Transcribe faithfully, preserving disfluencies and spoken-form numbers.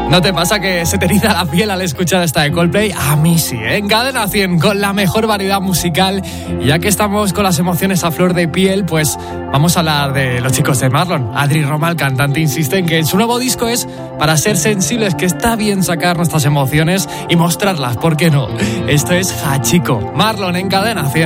¿No te pasa que se te eriza la piel al escuchar esta de Coldplay? A mí sí, ¿eh? En Cadena cien, con la mejor variedad musical. Y ya que estamos con las emociones a flor de piel, pues vamos a hablar de los chicos de Marlon. Adri Roma, el cantante, insiste en que su nuevo disco es para ser sensibles, que está bien sacar nuestras emociones y mostrarlas, ¿por qué no? Esto es Hachiko. Marlon en Cadena cien.